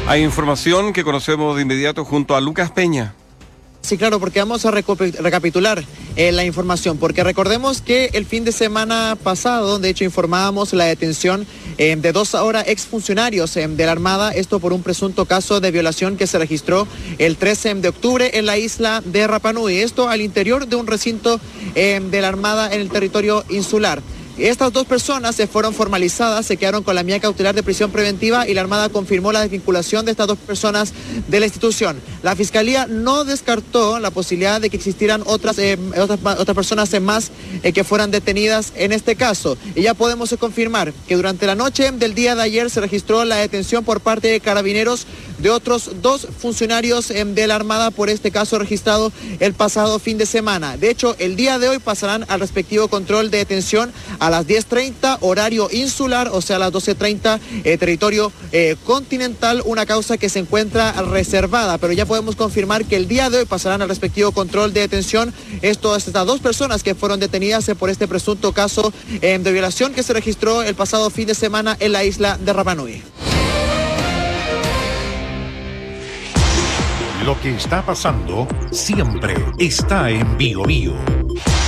Hay información que conocemos de inmediato junto a Lucas Peña. Sí, claro, porque vamos a recapitular la información, porque recordemos que el fin de semana pasado, de hecho, informábamos la detención de 2 ahora exfuncionarios de la Armada, esto por un presunto caso de violación que se registró el 13 de octubre en la isla de Rapa Nui, esto al interior de un recinto de la Armada en el territorio insular. Estas 2 personas se fueron formalizadas, se quedaron con la medida cautelar de prisión preventiva y la Armada confirmó la desvinculación de estas 2 personas de la institución. La Fiscalía no descartó la posibilidad de que existieran otras personas más que fueran detenidas en este caso. Y ya podemos confirmar que durante la noche del día de ayer se registró la detención por parte de Carabineros de otros 2 funcionarios de la Armada por este caso registrado el pasado fin de semana. De hecho, el día de hoy pasarán al respectivo control de detención a las 10:30 horario insular, o sea a las 12:30 territorio continental, una causa que se encuentra reservada, pero ya podemos confirmar que el día de hoy pasarán al respectivo control de detención estas 2 personas que fueron detenidas por este presunto caso de violación que se registró el pasado fin de semana en la isla de Rapa Nui. Lo que está pasando siempre está en Bio Bio.